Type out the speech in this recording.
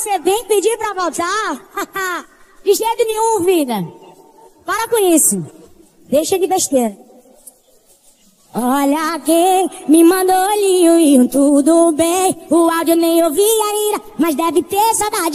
você vem pedir pra voltar? De jeito nenhum, vida. Para com isso. Deixa de besteira. Olha quem me mandou linho, tudo bem. O áudio nem ouvi ainda, mas deve ter saudade.